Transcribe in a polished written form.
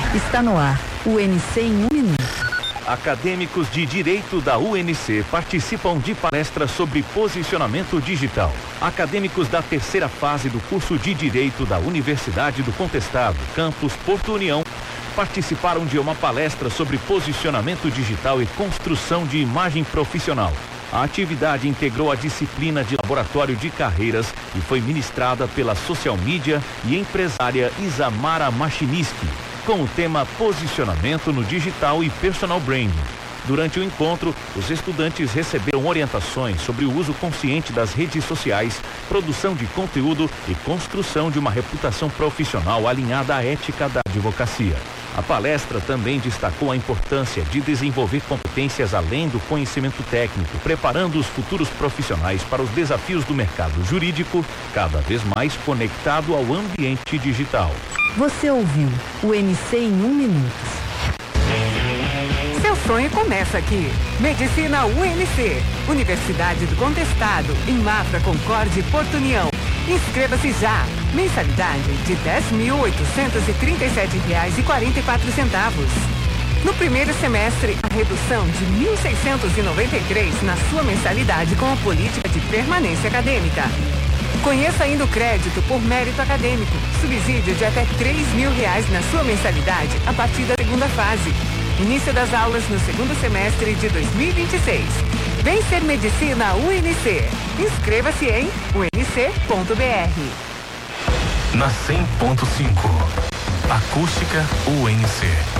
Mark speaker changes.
Speaker 1: Está no ar, UNC em 1 minuto.
Speaker 2: Acadêmicos de Direito da UNC participam de palestras sobre posicionamento digital. Acadêmicos da terceira fase do curso de Direito da Universidade do Contestado, campus Porto União, participaram de uma palestra sobre posicionamento digital e construção de imagem profissional. A atividade integrou a disciplina de Laboratório de Carreiras e foi ministrada pela social media e empresária Isamara Machiniski, com o tema Posicionamento no Digital e Personal Branding. Durante o encontro, os estudantes receberam orientações sobre o uso consciente das redes sociais, produção de conteúdo e construção de uma reputação profissional alinhada à ética da advocacia. A palestra também destacou a importância de desenvolver competências além do conhecimento técnico, preparando os futuros profissionais para os desafios do mercado jurídico, cada vez mais conectado ao ambiente digital.
Speaker 1: Você ouviu o UNC em 1 minuto.
Speaker 3: Seu sonho começa aqui. Medicina UNC, Universidade do Contestado, em Mafra, Concórdia e Porto União. Inscreva-se já. Mensalidade de R$10.837,44. No primeiro semestre, a redução de R$1.693 na sua mensalidade com a política de permanência acadêmica. Conheça ainda o crédito por mérito acadêmico. Subsídio de até R$3.000 na sua mensalidade a partir da segunda fase. Início das aulas no segundo semestre de 2026. Vem ser Medicina UNC. Inscreva-se em unc.br.
Speaker 4: Na 100.5. Acústica UNC.